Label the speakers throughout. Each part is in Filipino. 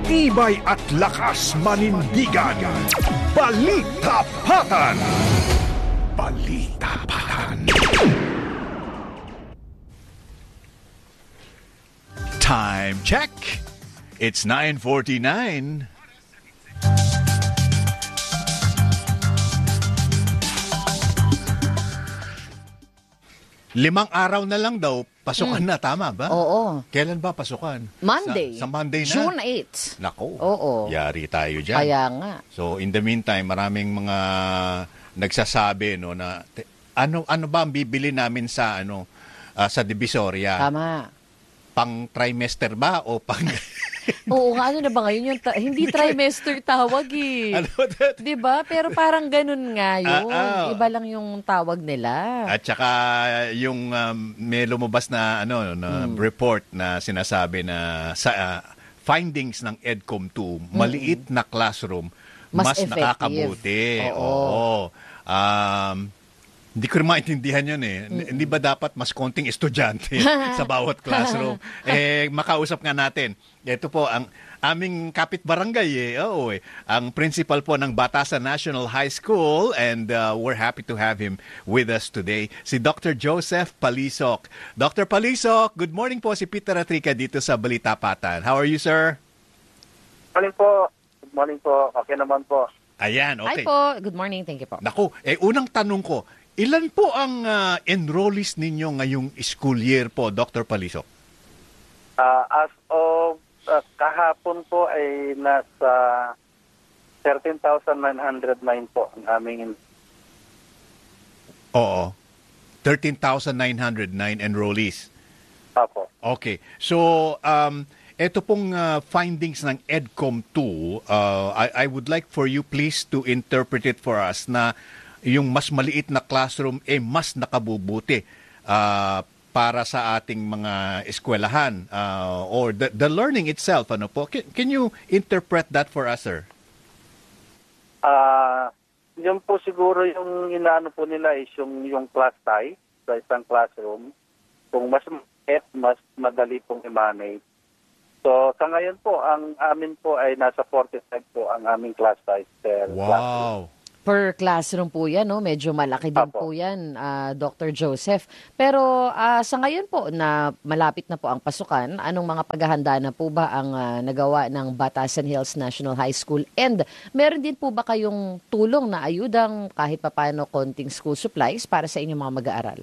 Speaker 1: Tibay at lakas manindigan. Balita-patan. Balita-patan.
Speaker 2: Time check. It's 9:49. Limang araw na lang daw, pasukan na, tama ba?
Speaker 3: Oo.
Speaker 2: Kailan ba pasukan?
Speaker 3: Monday.
Speaker 2: Sa Monday na?
Speaker 3: June 8.
Speaker 2: Nako,
Speaker 3: Oo.
Speaker 2: yari tayo dyan.
Speaker 3: Kaya nga.
Speaker 2: So, in the meantime, maraming mga nagsasabi no, na ano ba ang bibili namin sa sa Divisoria?
Speaker 3: Tama.
Speaker 2: Pang trimester ba o pang...
Speaker 3: Oo nga, ano na ba ngayon yung hindi trimester tawag eh.
Speaker 2: Ano that?
Speaker 3: 'Di ba? Pero parang ganun nga yun.
Speaker 2: Oo.
Speaker 3: Iba lang yung tawag nila.
Speaker 2: At saka yung may lumabas na report na sinasabi na sa findings ng EDCOM2, maliit na classroom mas
Speaker 3: effective.
Speaker 2: nakakabuti.
Speaker 3: Oo.
Speaker 2: Hindi ko rin maintindihan yun eh. Hindi ba dapat mas konting estudyante sa bawat classroom? Makausap nga natin. Ito po ang aming kapitbarangay ang principal po ng Batasan National High School, and we're happy to have him with us today, si Dr. Joseph Palisok. Dr. Palisok, good morning po, si Peter Atrica dito sa Balita-Patan. How are you, sir?
Speaker 4: Morning po. Good morning po. Okay naman po.
Speaker 2: Ayan, okay.
Speaker 3: Hi po. Good morning. Thank you po.
Speaker 2: Naku, unang tanong ko, ilan po ang enrollees ninyo ngayong school year po, Dr. Palisok?
Speaker 4: As of kahapon po ay nasa 13,909 po ang aming
Speaker 2: Oo. 13,909 enrollees.
Speaker 4: Apo.
Speaker 2: Okay. So, ito pong findings ng EDCOM2, I would like for you please to interpret it for us na yung mas maliit na classroom mas nakabubuti para sa ating mga eskwelahan or the learning itself. Ano po? Can you interpret that for us, sir?
Speaker 4: Yun po siguro yung inaano po nila is yung class size sa isang classroom. Kung mas maliit, mas madali pong i-manage. So, sa ngayon po, ang amin po ay nasa 45 po ang aming class size per classroom.
Speaker 2: Wow!
Speaker 3: Per classroom po yan, no? Medyo malaki din po yan, Dr. Joseph. Pero sa ngayon po na malapit na po ang pasukan, anong mga paghahanda na po ba ang nagawa ng Batasan Hills National High School? And meron din po ba kayong tulong na ayudang kahit papano konting school supplies para sa inyong mga mag-aaral?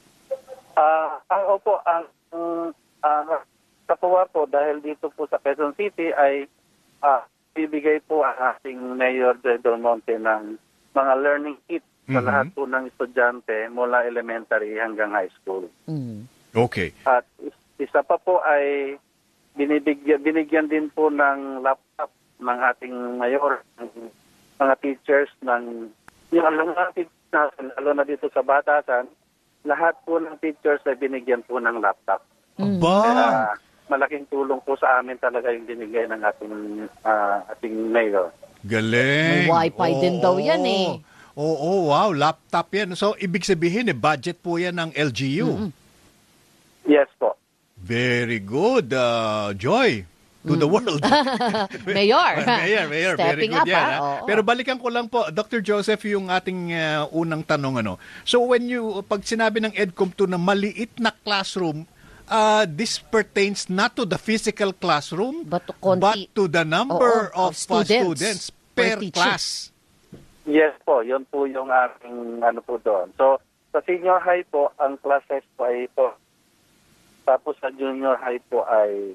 Speaker 4: Opo, ang katuwa po dahil dito po sa Quezon City ay bibigay po ang ating Mayor Del Monte ng mga learning kit sa lahat po ng estudyante mula elementary hanggang high school.
Speaker 2: Okay.
Speaker 4: At isa pa po ay binigyan din po ng laptop ng ating mayor, ng mga teachers ng yung lalo na dito sa Batasan, lahat po ng teachers ay binigyan po ng laptop.
Speaker 2: Aba!
Speaker 4: Kaya malaking tulong po sa amin talaga yung binigay ng ating mayor.
Speaker 2: Galing.
Speaker 3: May wifi din daw yan eh.
Speaker 2: Oo, wow, laptop yan. So, ibig sabihin budget po yan ng LGU.
Speaker 4: Yes po.
Speaker 2: Very good, Joy, to the world.
Speaker 3: Mayor.
Speaker 2: Mayor, very
Speaker 3: Stepping
Speaker 2: good
Speaker 3: up,
Speaker 2: yan.
Speaker 3: Oo.
Speaker 2: Pero balikan ko lang po, Dr. Joseph, yung ating unang tanong. So, pag sinabi ng EDCOM2 na maliit na classroom, this pertains not to the physical classroom, but to the number of students per class.
Speaker 4: Yes po, yun po yung aking po doon. So, sa senior high po, ang class size po ay ito. Tapos sa junior high po ay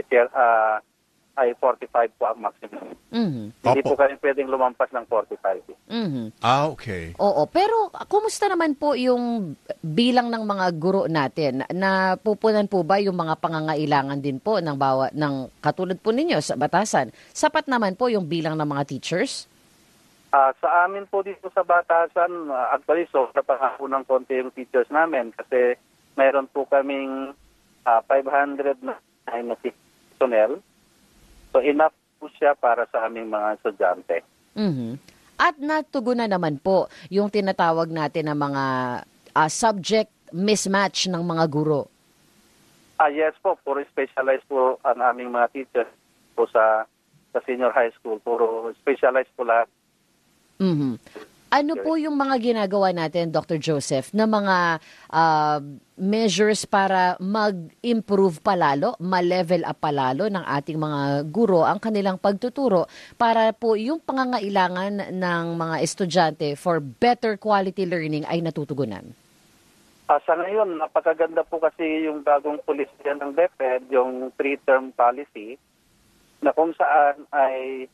Speaker 4: 45 po ang maximum. Hindi po kayo pwedeng lumampas ng 45.
Speaker 2: Okay.
Speaker 3: Oo, pero kumusta naman po yung bilang ng mga guro natin? Napupunan po ba yung mga pangangailangan din po ng katulad po ninyo sa Batasan? Sapat naman po yung bilang ng mga teachers?
Speaker 4: Sa amin po dito sa Batasan, actually sobra pa nga po ng konti yung teachers namin kasi mayroon po kaming 500 na personnel. So enough po siya para sa aming mga estudyante.
Speaker 3: At natugunan naman po yung tinatawag natin na mga subject mismatch ng mga guro.
Speaker 4: Yes po, puro specialized po ang aming mga teachers po sa sa senior high school. Puro specialized po lahat.
Speaker 3: Mhm. Ano po yung mga ginagawa natin, Dr. Joseph, na mga measures para mag-improve palalo, ma-level up palalo ng ating mga guro ang kanilang pagtuturo para po yung pangangailangan ng mga estudyante for better quality learning ay natutugunan?
Speaker 4: Sa ngayon, napakaganda po kasi yung bagong pulisya ng DepEd, yung 3-term policy, na kung saan ay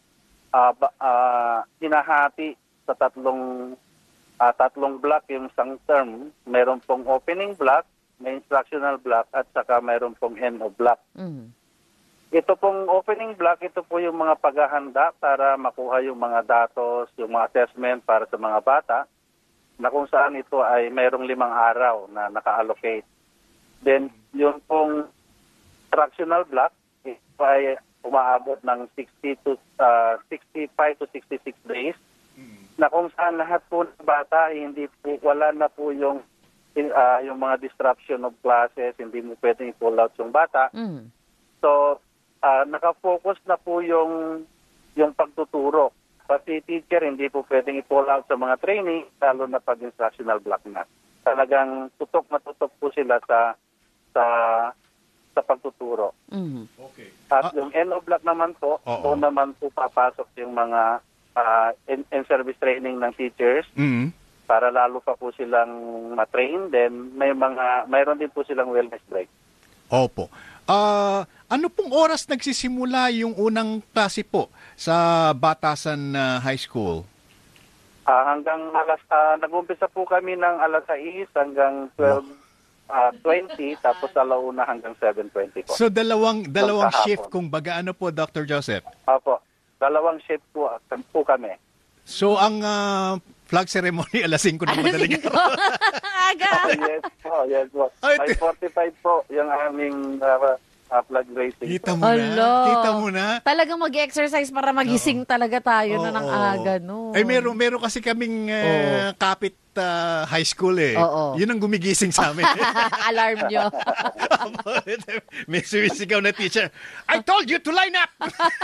Speaker 4: hinahati sa tatlong block yung isang term. Meron pong opening block, may instructional block, at saka meron pong end of block.
Speaker 3: Mhm.
Speaker 4: Ito pong opening block, ito po yung mga paghahanda para makuha yung mga datos, yung mga assessment para sa mga bata, na kung saan ito ay mayroong 5 araw na naka-allocate. Then, yung pong instructional block, ito ay umaabot ng 65 to 66 days, na kung saan lahat po ng bata, hindi po, wala na po yung mga disruption of classes, hindi mo pwedeng i-pull out yung bata.
Speaker 3: Mhm.
Speaker 4: So, nakafocus na po yung pagtuturo. Pati teacher, hindi po pwedeng i-pull out sa mga training, lalo na pag instructional block na. Talagang tutok na tutok po sila sa pagtuturo.
Speaker 3: Mhm.
Speaker 2: Okay.
Speaker 4: At yung end of block naman po,
Speaker 2: Oo.
Speaker 4: doon naman po papasok yung mga in-service training ng teachers
Speaker 2: Mhm.
Speaker 4: para lalo pa po silang matrain. Then mayroon din po silang wellness break.
Speaker 2: Opo. Ano pong oras nagsisimula yung unang klase po sa Batasan High School?
Speaker 4: Hanggang nag-umpisa po kami ng alas 6 hanggang 12:20, tapos alauna hanggang 7:20 po.
Speaker 2: So dalawang
Speaker 4: Kahapon.
Speaker 2: shift kung baga ano po, Dr. Joseph?
Speaker 4: Opo. 2 shift po kami.
Speaker 2: So ang flag ceremony alas 5 ng madaling araw.
Speaker 3: Aga!
Speaker 4: Yes po.
Speaker 2: Ay,
Speaker 4: 5:45 po yung aming flag raising.
Speaker 2: Kita mo na.
Speaker 3: Ala.
Speaker 2: Kita mo na.
Speaker 3: Talagang mag-exercise para magising talaga tayo na ng
Speaker 2: Oo.
Speaker 3: aga, no?
Speaker 2: Ay, meron kasi kaming kapit high school eh.
Speaker 3: Oo.
Speaker 2: Yun ang gumigising sa amin.
Speaker 3: Alarm nyo.
Speaker 2: May sumisigaw na teacher, I told you to line up!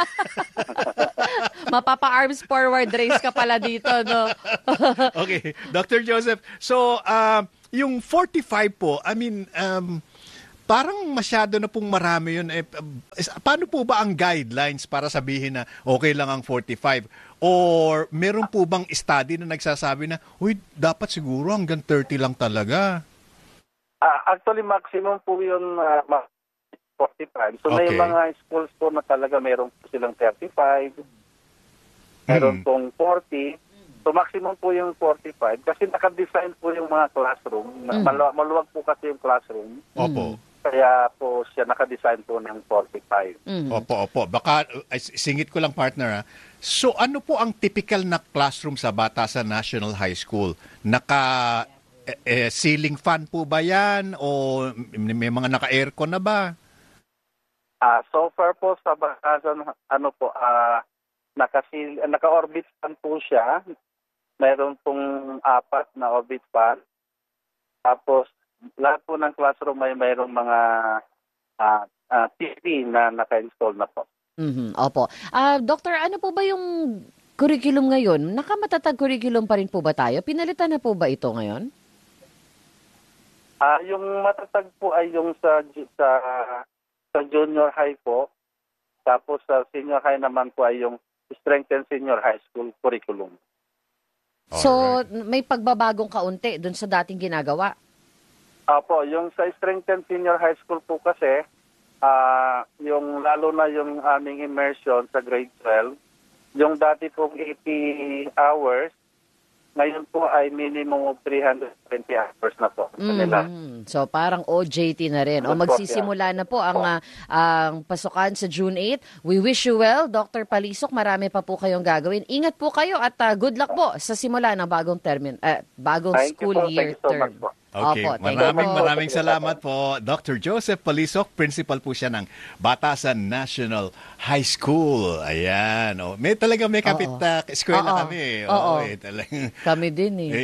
Speaker 3: Mapapa-arms forward race ka pala dito, no?
Speaker 2: Okay, Dr. Joseph. So, yung 45 po, I mean, parang masyado na pong marami yun. Paano po ba ang guidelines para sabihin na okay lang ang 45? Or meron po bang study na nagsasabi na, uy, dapat siguro hanggang 30 lang talaga?
Speaker 4: Actually, maximum po yun 45. So may
Speaker 2: Okay.
Speaker 4: mga schools po na talaga meron po silang 35, meron pong 40. So maximum po yung 45 kasi naka-design po yung mga classroom. Maluwag po kasi yung classroom.
Speaker 2: Opo.
Speaker 4: Kaya po siya naka-design po ng 45.
Speaker 2: Opo. Baka, singit ko lang partner ha. So ano po ang typical na classroom sa Batasan National High School? Ceiling fan po ba yan? O may mga naka-aircon na ba?
Speaker 4: So far po sa Batasan, naka-orbit fan po siya. Meron pong 4 na orbit fan. Tapos lahat po ng classroom ay mayroong mga TV na naka-install na po.
Speaker 3: Mhm, opo. Doctor, ano po ba yung curriculum ngayon? Nakamatatag curriculum pa rin po ba tayo? Pinalitan na po ba ito ngayon?
Speaker 4: Yung matatag po ay yung sa junior high po. Tapos sa senior high naman po ay yung strengthened senior high school curriculum.
Speaker 3: So, may pagbabagong kaunti dun sa dating ginagawa?
Speaker 4: Opo, yung sa strengthened senior high school po kasi, yung lalo na yung aming immersion sa grade 12, yung dati pong 80 hours, ngayon po ay minimum of 320 hours na po sa kanila.
Speaker 3: So, parang OJT na rin. O magsisimula na po ang pasukan sa June 8. We wish you well, Dr. Palisok. Marami pa po kayong gagawin. Ingat po kayo at good luck po sa simula ng bagong school year
Speaker 4: Thank you so
Speaker 3: term.
Speaker 4: much po.
Speaker 2: Okay,
Speaker 3: Opo, thank you po.
Speaker 2: maraming salamat po. Dr. Joseph Palisok, principal po siya ng Batasan National High School. Ayan. May kapit eskwela
Speaker 3: Oo.
Speaker 2: kami.
Speaker 3: Oo.
Speaker 2: Talagang,
Speaker 3: Kami din eh.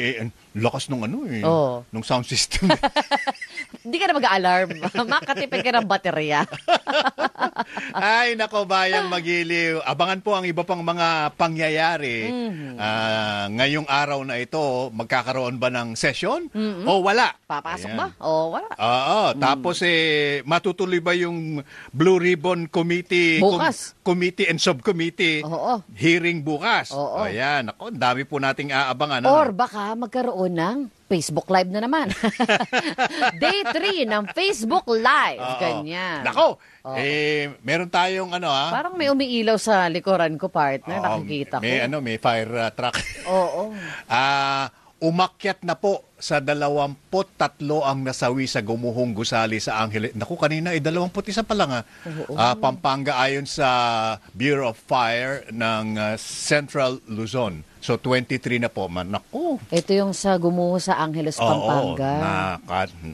Speaker 2: lakas nung ano eh.
Speaker 3: Oo.
Speaker 2: Nung sound system.
Speaker 3: Hindi ka na mag-alarm. Makatipid ka ng baterya.
Speaker 2: Ay, nako bayang magiliw. Abangan po ang iba pang mga pangyayari. Ngayong araw na ito, magkakaroon ba ng session? O wala?
Speaker 3: Papasok
Speaker 2: Ayan.
Speaker 3: ba? O wala.
Speaker 2: Oo. Tapos matutuloy ba yung Blue Ribbon Committee?
Speaker 3: Bukas.
Speaker 2: Committee and Subcommittee.
Speaker 3: Oo.
Speaker 2: Hearing bukas.
Speaker 3: Oo.
Speaker 2: Ayan. Ako, dami po nating aabangan.
Speaker 3: Or baka magkaroon ng Facebook Live na naman. Day 3 ng Facebook Live.
Speaker 2: Oo.
Speaker 3: Ganyan.
Speaker 2: Nako, meron tayong
Speaker 3: Parang may umiilaw sa likuran ko, partner. Nakikita ko.
Speaker 2: may fire truck.
Speaker 3: Oo.
Speaker 2: Umakyat na po sa 23 ang nasawi sa gumuhong gusali sa Angeles. Naku, kanina 21 pa lang. Pampanga ayon sa Bureau of Fire ng Central Luzon. So 23 na po. Naku.
Speaker 3: Ito yung sa gumuho sa Angeles, Pampanga.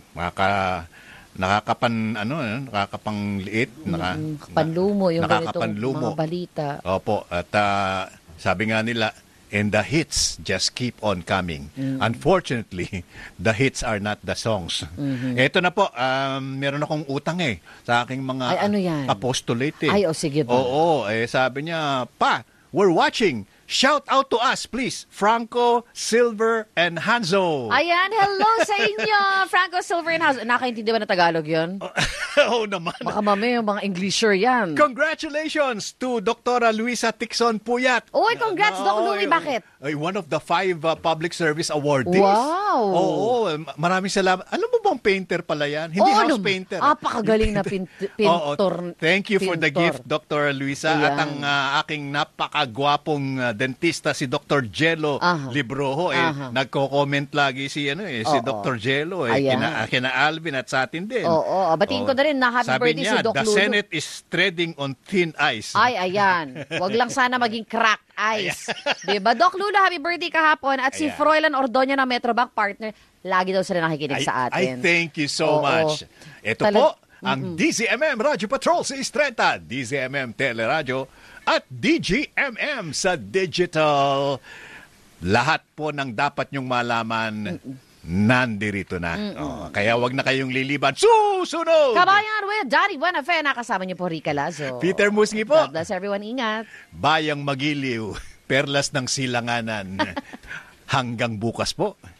Speaker 2: Nakakapangliit.
Speaker 3: Panlumo, yung ganitong mga balita.
Speaker 2: Opo. At sabi nga nila, and the hits just keep on coming. Unfortunately, the hits are not the songs. Ito na po, meron akong utang sa aking mga
Speaker 3: Ay, ano yan?
Speaker 2: apostolate.
Speaker 3: Ay, sige ba?
Speaker 2: Oo, sabi niya, Pa, we're watching. Shout out to us, please. Franco, Silver, and Hanzo.
Speaker 3: Ayan, hello sa inyo, Franco, Silver, and House. Nakaintindi ba na Tagalog yun?
Speaker 2: Oo naman.
Speaker 3: Baka mamaya yung mga Englisher yan.
Speaker 2: Congratulations to Dr. Luisa Tixon Puyat.
Speaker 3: Uy, congrats, Doc Louie. Bakit?
Speaker 2: One of the 5 public service awardees.
Speaker 3: Wow.
Speaker 2: Oo, maraming salamat. Alam mo bang painter pala yan? Hindi house painter.
Speaker 3: Apakagaling na pintor.
Speaker 2: Thank you for the gift, Dr. Luisa.
Speaker 3: Ayan.
Speaker 2: At ang aking napakagwapong dentista, si Dr. Jello Libroho. Nagko-comment lagi si Dr. Jello. Kina Alvin at sa atin din.
Speaker 3: Oo, batiin ko na rin na happy
Speaker 2: Sabi
Speaker 3: birthday
Speaker 2: niya,
Speaker 3: si Doc
Speaker 2: the
Speaker 3: Lulu.
Speaker 2: Senate is treading on thin ice.
Speaker 3: Ay, ayan. Wag lang sana maging crack ice. Diba? Doc Lulu, happy birthday kahapon. At si Froilan Ordoño na Metrobank partner, lagi daw sila nakikinig sa atin.
Speaker 2: I thank you so much. Ito po, ang DZMM Radio Patrol 630, DZMM Teleradyo, at DGMM sa digital. Lahat po ng dapat nyong malaman, nandirito na. Kaya wag na kayong liliban. Susunod!
Speaker 3: Kabayan with Johnny Buenafe. Nakasama niyo po Rica Lazo.
Speaker 2: Peter Musngi po.
Speaker 3: God bless everyone. Ingat.
Speaker 2: Bayang Magiliw, Perlas ng Silanganan. Hanggang bukas po.